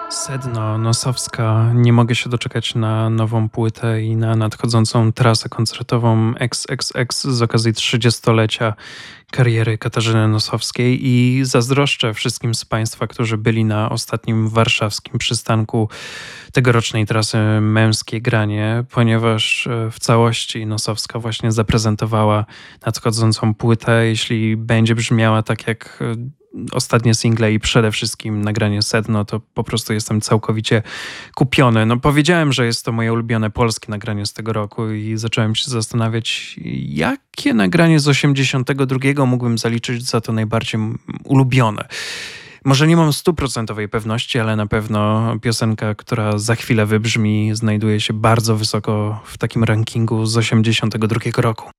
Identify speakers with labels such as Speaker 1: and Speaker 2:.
Speaker 1: Sedno, Nosowska. Nie mogę się doczekać na nową płytę i na nadchodzącą trasę koncertową XXX z okazji 30-lecia kariery Katarzyny Nosowskiej i zazdroszczę wszystkim z Państwa, którzy byli na ostatnim warszawskim przystanku tegorocznej trasy Męskie Granie, ponieważ w całości Nosowska właśnie zaprezentowała nadchodzącą płytę. Jeśli będzie brzmiała tak jak ostatnie single i przede wszystkim nagranie Sedno, to po prostu jestem całkowicie kupiony. No powiedziałem, że jest to moje ulubione polskie nagranie z tego roku i zacząłem się zastanawiać, jakie nagranie z 82 mógłbym zaliczyć za to najbardziej ulubione. Może nie mam stuprocentowej pewności, ale na pewno piosenka, która za chwilę wybrzmi, znajduje się bardzo wysoko w takim rankingu z 82 roku.